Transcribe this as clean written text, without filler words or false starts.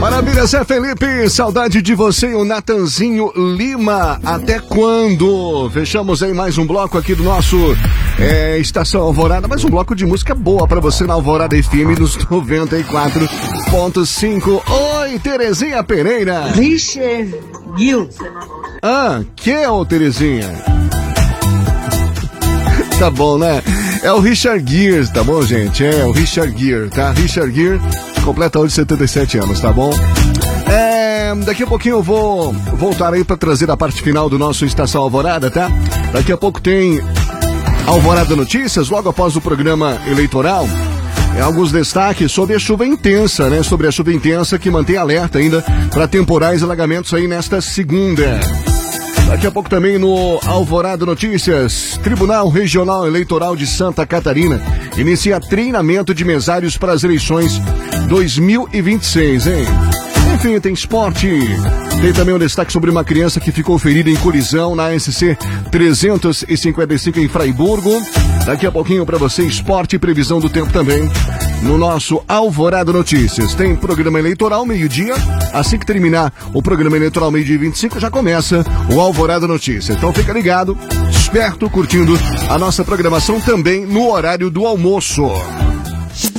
Maravilha, Zé Felipe, saudade de você e o Natanzinho Lima. Até quando? Fechamos aí mais um bloco aqui do nosso Estação Alvorada, mais um bloco de música boa pra você na Alvorada FM nos 94.5. Oi, Terezinha Pereira. Richard Gil. Que é o Terezinha? Tá bom, né? É o Richard Gere, tá bom, gente? É o Richard Gere, tá? Richard Gere completa hoje 77 anos, tá bom? Daqui a pouquinho eu vou voltar aí pra trazer a parte final do nosso Estação Alvorada, tá? Daqui a pouco tem Alvorada Notícias, logo após o programa eleitoral. Alguns destaques sobre a chuva intensa, né? Sobre a chuva intensa que mantém alerta ainda para temporais alagamentos aí nesta segunda. Daqui a pouco também no Alvorada Notícias, Tribunal Regional Eleitoral de Santa Catarina inicia treinamento de mesários para as eleições 2026, hein? Enfim, tem esporte, tem também um destaque sobre uma criança que ficou ferida em colisão na SC 355 em Fraiburgo. Daqui a pouquinho para você, esporte e previsão do tempo também no nosso Alvorada Notícias. Tem programa eleitoral meio-dia, assim que terminar o programa eleitoral meio-dia 25, já começa o Alvorada Notícias. Então fica ligado, esperto, curtindo a nossa programação também no horário do almoço.